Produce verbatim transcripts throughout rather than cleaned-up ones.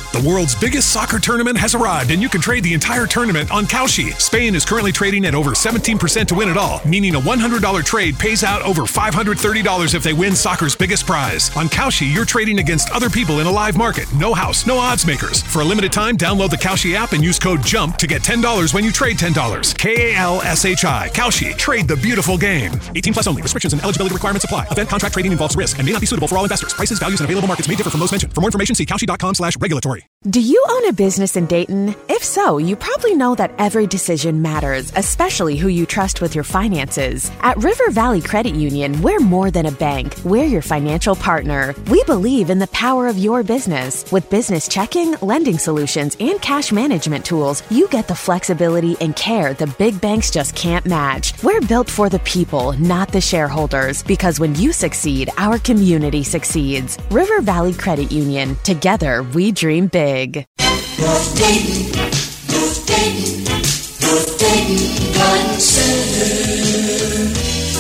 The world's biggest soccer tournament has arrived, and you can trade the entire tournament on Kalshi. Spain is currently trading at over seventeen percent to win it all, meaning a one hundred dollars trade pays out over five hundred thirty dollars if they win soccer's biggest prize. On Kalshi, you're trading against other people in a live market. No house, no odds makers. For a limited time, download the Kalshi app and use code JUMP to get ten dollars when you trade ten dollars. K A L S H I. Kalshi. Trade the beautiful game. eighteen plus only. Restrictions and eligibility requirements apply. Event contract trading involves risk and may not be suitable for all investors. Prices, values, and available markets may differ from those mentioned. For more information, see kalshi.com slash regulatory. Do you own a business in Dayton? If so, you probably know that every decision matters, especially who you trust with your finances. At River Valley Credit Union, we're more than a bank. We're your financial partner. We believe in the power of your business. With business checking, lending solutions, and cash management tools, you get the flexibility and care the big banks just can't match. We're built for the people, not the shareholders, because when you succeed, our community succeeds. River Valley Credit Union. Together, we dream big. North Dayton, North Dayton, North Dayton Garden Center.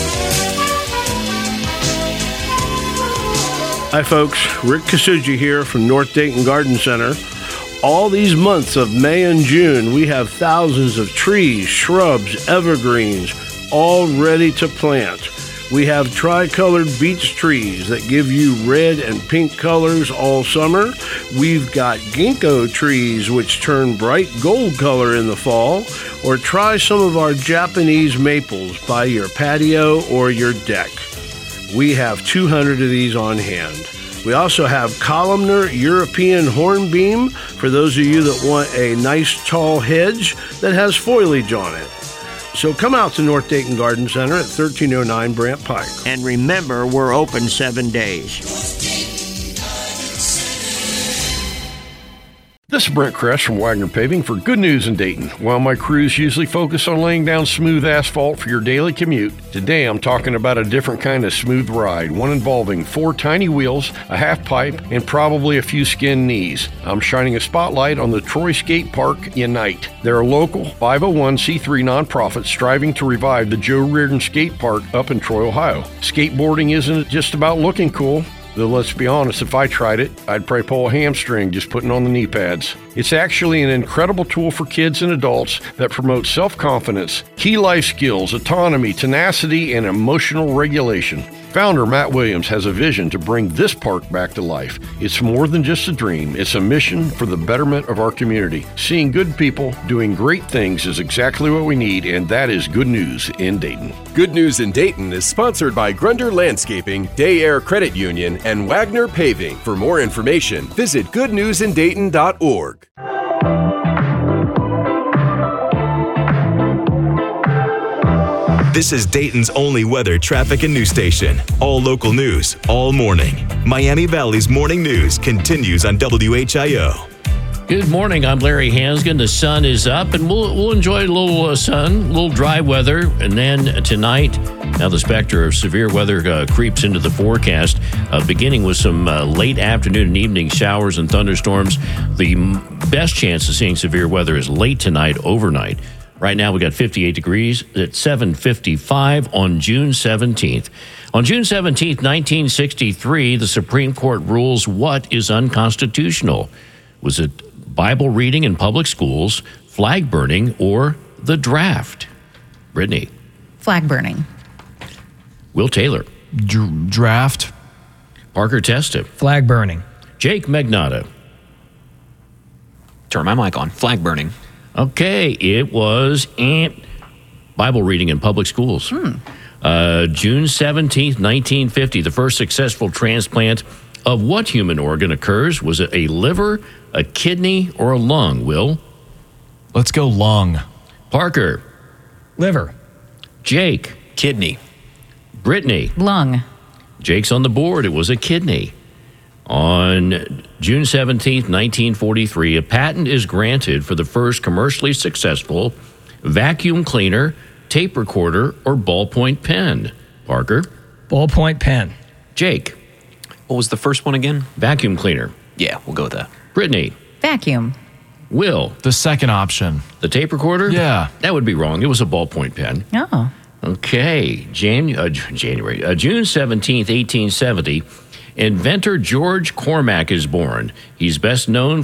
Hi folks, Rick Kasuji here from North Dayton Garden Center. All these months of May and June, we have thousands of trees, shrubs, evergreens, all ready to plant. We have tricolored beech trees that give you red and pink colors all summer. We've got ginkgo trees which turn bright gold color in the fall. Or try some of our Japanese maples by your patio or your deck. We have two hundred of these on hand. We also have columnar European hornbeam for those of you that want a nice tall hedge that has foliage on it. So come out to North Dayton Garden Center at thirteen oh nine Brant Pike. And remember, we're open seven days. This is Brent Kress from Wagner Paving for Good News in Dayton. While my crews usually focus on laying down smooth asphalt for your daily commute, today I'm talking about a different kind of smooth ride, one involving four tiny wheels, a half pipe, and probably a few skinned knees. I'm shining a spotlight on the Troy Skate Park Unite. They're a local five oh one c three nonprofit striving to revive the Joe Reardon Skate Park up in Troy, Ohio. Skateboarding isn't just about looking cool. Though let's be honest, if I tried it, I'd probably pull a hamstring just putting on the knee pads. It's actually an incredible tool for kids and adults that promotes self-confidence, key life skills, autonomy, tenacity, and emotional regulation. Founder Matt Williams has a vision to bring this park back to life. It's more than just a dream. It's a mission for the betterment of our community. Seeing good people doing great things is exactly what we need, and that is Good News in Dayton. Good News in Dayton is sponsored by Grunder Landscaping, Day Air Credit Union, and Wagner Paving. For more information, visit good news in dayton dot org. This is Dayton's only weather, traffic, and news station. All local news, all morning. Miami Valley's morning news continues on W H I O. Good morning. I'm Larry Hansgen. The sun is up, and we'll we'll enjoy a little uh, sun, a little dry weather. And then tonight, now the specter of severe weather uh, creeps into the forecast, uh, beginning with some uh, late afternoon and evening showers and thunderstorms. The m- best chance of seeing severe weather is late tonight, overnight. Right now, we got fifty-eight degrees at seven fifty-five on June seventeenth. On June seventeenth, nineteen sixty-three, the Supreme Court rules what is unconstitutional. Was it Bible reading in public schools, flag burning, or the draft? Brittany. Flag burning. Will Taylor. Dr- draft. Parker Testa. Flag burning. Jake Magnotta. Turn my mic on. Flag burning. Okay, it was eh, Bible reading in public schools. Hmm. Uh, June seventeenth, nineteen fifty, the first successful transplant of what human organ occurs? Was it a liver, a kidney, or a lung, Will? Let's go lung. Parker. Liver. Jake. Kidney. Brittany. Lung. Jake's on the board. It was a kidney. On June seventeenth, nineteen forty-three, a patent is granted for the first commercially successful vacuum cleaner, tape recorder, or ballpoint pen. Parker? Ballpoint pen. Jake? What was the first one again? Vacuum cleaner. Yeah, we'll go with that. Brittany? Vacuum. Will? The second option. The tape recorder? Yeah. That would be wrong. It was a ballpoint pen. Oh. Okay. Jan- uh, January. Uh, June seventeenth, eighteen seventy. Inventor George Cormack is born. He's best known